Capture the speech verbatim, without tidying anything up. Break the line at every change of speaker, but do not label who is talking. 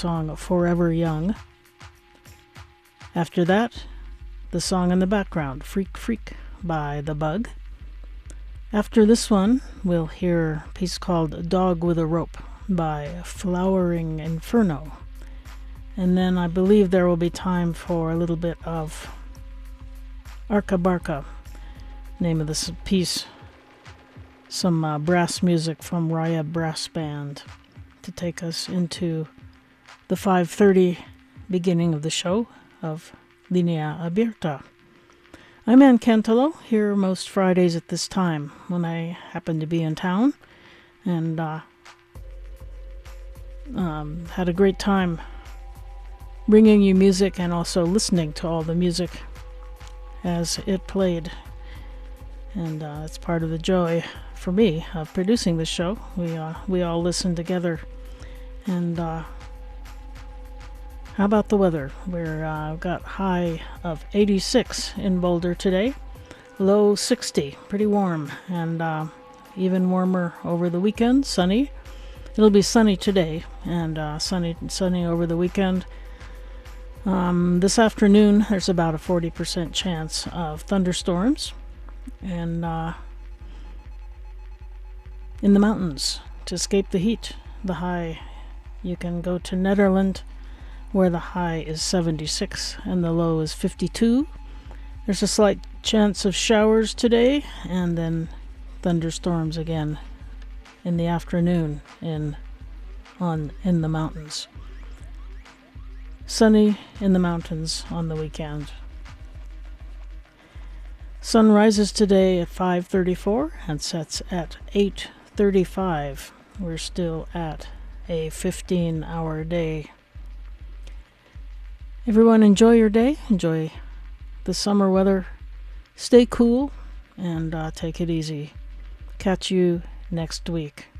song Forever Young. After that, the song in the background, Freak Freak by The Bug. After this one, we'll hear a piece called Dog with a Rope by Flowering Inferno. And then I believe there will be time for a little bit of Arca Barca, name of this piece. Some uh, brass music from Raya Brass Band to take us into the five thirty beginning of the show of Linea Abierta. I'm Ann Cantelo, here most Fridays at this time when I happen to be in town, and uh, um, had a great time bringing you music and also listening to all the music as it played. And uh, it's part of the joy for me of producing this show. We uh, we all listen together. And uh, how about the weather? We're uh, got high of eighty-six in Boulder today, low sixty, pretty warm, and uh, even warmer over the weekend. Sunny. It'll be sunny today and uh, sunny sunny over the weekend. Um, this afternoon, there's about a forty percent chance of thunderstorms, and uh, in the mountains to escape the heat. The high, you can go to Netherlands, where the high is seventy-six and the low is fifty-two. There's a slight chance of showers today, and then thunderstorms again in the afternoon in on in the mountains. Sunny in the mountains on the weekend. Sun rises today at five thirty-four and sets at eight thirty-five. We're still at a fifteen hour day. Everyone enjoy your day, enjoy the summer weather, stay cool, and uh, take it easy. Catch you next week.